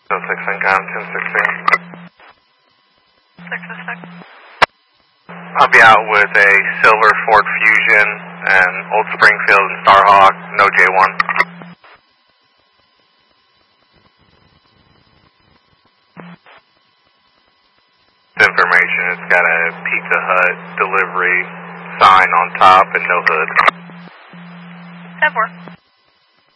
1016, count 1016. 606. I'll be out with a silver Ford Fusion and Old Springfield and Starhawk, no J1. Information, it's got a Pizza Hut delivery sign on top and no hood. 10-4.